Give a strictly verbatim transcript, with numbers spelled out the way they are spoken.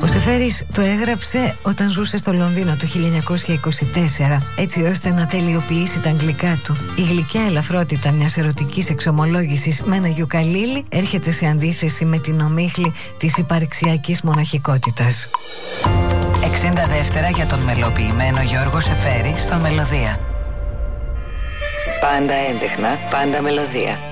Σεφέρης το έγραψε όταν ζούσε στο Λονδίνο το χίλια εννιακόσια είκοσι τέσσερα, έτσι ώστε να τελειοποιήσει τα αγγλικά του. Η γλυκιά ελαφρότητα μιας ερωτικής εξομολόγησης με ένα γιουκαλίλι έρχεται σε αντίθεση με την ομίχλη της υπαρξιακής μοναχικότητας. εξήντα δεύτερα για τον μελοποιημένο Γιώργο Σεφέρη στον Μελωδία. Πάντα έντεχνα, πάντα μελωδία.